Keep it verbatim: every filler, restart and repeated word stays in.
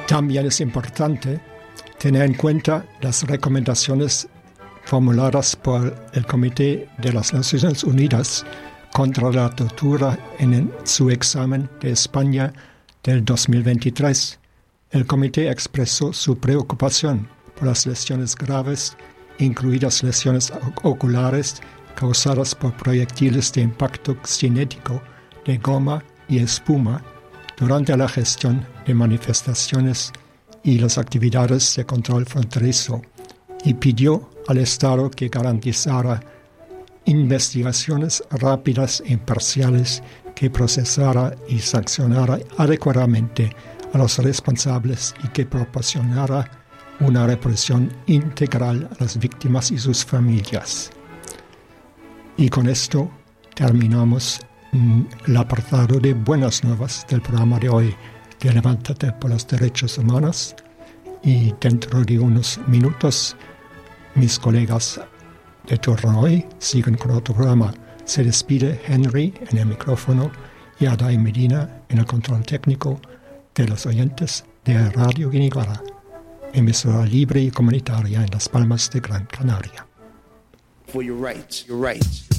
También es importante tener en cuenta las recomendaciones formuladas por el Comité de las Naciones Unidas contra la tortura en su examen de España del dos mil veintitrés. El comité expresó su preocupación por las lesiones graves, incluidas lesiones oculares causadas por proyectiles de impacto cinético de goma y espuma durante la gestión de manifestaciones y las actividades de control fronterizo, y pidió al Estado que garantizara investigaciones rápidas e imparciales, que procesara y sancionara adecuadamente a los responsables y que proporcionara una reparación integral a las víctimas y sus familias. Y con esto terminamos mm, el apartado de buenas nuevas del programa de hoy de Levántate por los Derechos Humanos, y dentro de unos minutos mis colegas de turno hoy siguen con otro programa. Se despide Henry en el micrófono y Adai Medina en el control técnico, de los oyentes de Radio Guiniguara, emisora libre y comunitaria en Las Palmas de Gran Canaria. For your rights, your rights.